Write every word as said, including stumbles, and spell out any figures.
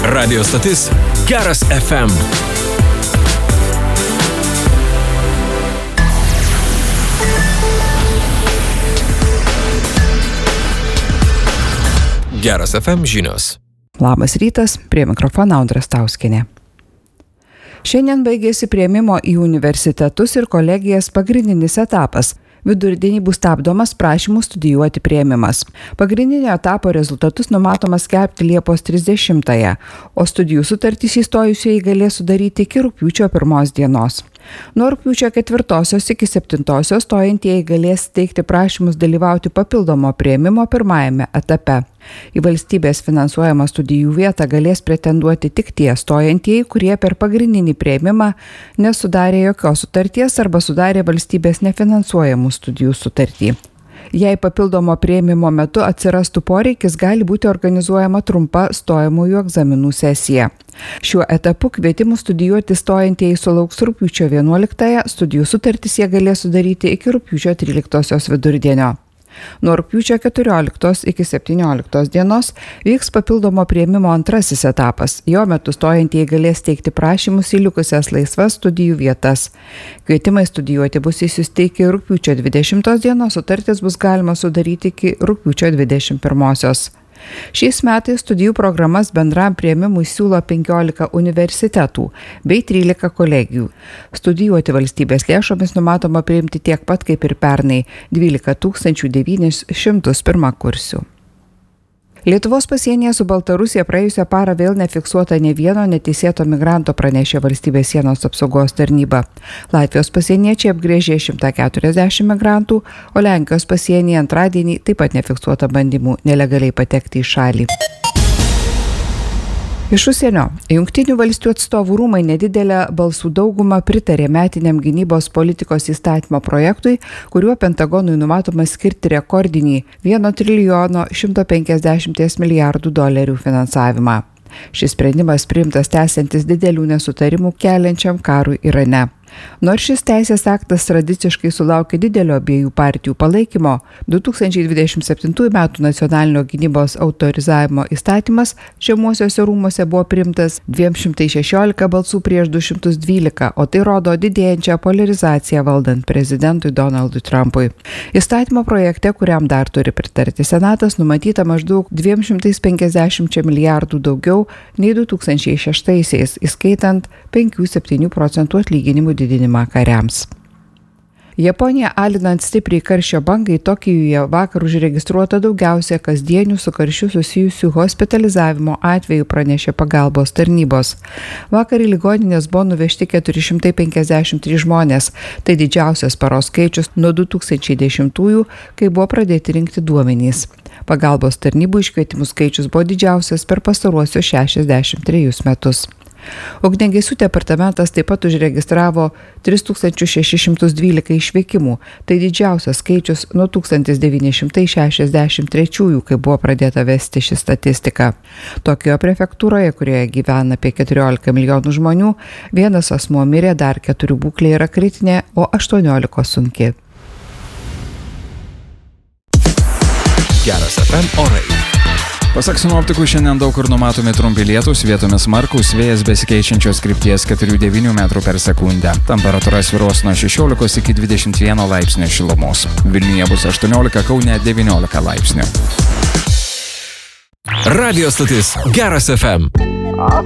Radio stotis Geras F M. Geras F M žinios. Labas rytas, prie mikrofono Audra Stauskienė. Šiandien baigėsi priėmimo į universitetus ir kolegijas pagrindinis etapas. Vidurdienį bus stabdomas prašymų studijuoti priėmimas. Pagrindinio etapo rezultatus numatoma skelbti Liepos trisdešimtąją, o studijų sutartys įstojusieji galės sudaryti iki rugpjūčio pirmos dienos. Nuo rugpjūčio ketvirtosios iki septintosios stojantieji galės teikti prašymus dalyvauti papildomo priėmimo pirmajame etape. Į valstybės finansuojamą studijų vietą galės pretenduoti tik tie stojantieji, kurie per pagrindinį priėmimą nesudarė jokios sutarties arba sudarė valstybės nefinansuojamų studijų sutartį. Jei papildomo priėmimo metu atsirastų poreikis, gali būti organizuojama trumpa stojamųjų egzaminų sesija. Šiuo etapu kvietimų studijuoti stojantieji sulauks rugpjūčio vienuoliktąją, studijų sutartis jie galės sudaryti iki rugpjūčio tryliktosios vidurdienio. Nuo rugpjūčio keturioliktos iki septynioliktos dienos vyks papildomo priėmimo antrasis etapas. Jo metu stojantieji galės teikti prašymus į likusias laisvas studijų vietas. Kvietimai studijuoti bus išsiųsti iki rugpjūčio dvidešimtos dienos, sutartis bus galima sudaryti iki rugpjūčio dvidešimt pirmosios. Šiais metais studijų programas bendram priėmimui siūlo penkiolika universitetų bei trylika kolegijų. Studijuoti valstybės lėšomis numatoma priimti tiek pat kaip ir pernai – dvylika tūkstančių devynis šimtus pirmakursių. Lietuvos pasienyje su Baltarusija praėjusią parą vėl nefiksuota ne vieno neteisėto migranto, pranešė valstybės sienos apsaugos tarnyba. Latvijos pasieniečiai apgręžė šimtą keturiasdešimt migrantų, o Lenkijos pasienyje antradienį taip pat nefiksuota bandymų nelegaliai patekti į šalį. Iš užsienio. Jungtinių valstijų atstovų rūmai nedidelę balsų daugumą pritarė metiniam gynybos politikos įstatymo projektui, kuriuo Pentagonui numatoma skirti rekordinį vieno trilijono šimto penkiasdešimties milijardų dolerių finansavimą. Šis sprendimas priimtas tęsiantis didelių nesutarimų keliančiam karui Irane. Nors šis teisės aktas tradiciškai sulaukė didelio abiejų partijų palaikymo, du tūkstančiai dvidešimt septintųjų metų nacionalinio gynybos autorizavimo įstatymas žemuosiuose rūmuose buvo priimtas dviem šimtais šešiolika balsų prieš du šimtus dvylika, o tai rodo didėjančią poliarizaciją valdant prezidentui Donaldui Trumpui. Įstatymo projekte, kuriam dar turi pritarti Senatas, numatyta maždaug dviem šimtais penkiasdešimt milijardų daugiau nei du tūkstančiai šeštaisiais, įskaitant penki septyni procentų atlyginimų didinimą kariams. Japonija alinant stipriai karščio bangai, Tokijuje vakar užregistruota daugiausia kasdienių su karščiu susijusių hospitalizavimo atvejų, pranešė pagalbos tarnybos. Vakar į ligoninės buvo nuvežti keturi šimtai penkiasdešimt trys žmonės. Tai didžiausias paros skaičius nuo du tūkstančiai dešimtųjų, kai buvo pradėti rinkti duomenys. Pagalbos tarnybų iškvietimų skaičius buvo didžiausias per pastaruosius šešiasdešimt trejus metus. Ugniagesių departamentas taip pat užregistravo tris tūkstančius šešis šimtus dvylika išvykimų. Tai didžiausias skaičius nuo tūkstantis devyni šimtai šešiasdešimt trečiųjų, kai buvo pradėta vesti ši statistika. Tokijo prefektūroje, kurioje gyvena apie keturiolika milijonų žmonių, vienas asmuo mirė, dar keturių būklė yra kritinė, o aštuoniolika sunki. Geras F M orai. Pasak sinoptikų, šiandien daug kur numatomi trumpi lietūs, vietomis smarkūs, vėjas besikeičiančios krypties keturi devyni metrų per sekundę. Temperatūra svyruos nuo šešiolikos iki dvidešimt vieno laipsnio šilumos. Vilniuje bus aštuoniolika, Kaune devyniolika laipsnių. Radio stotis Geras F M.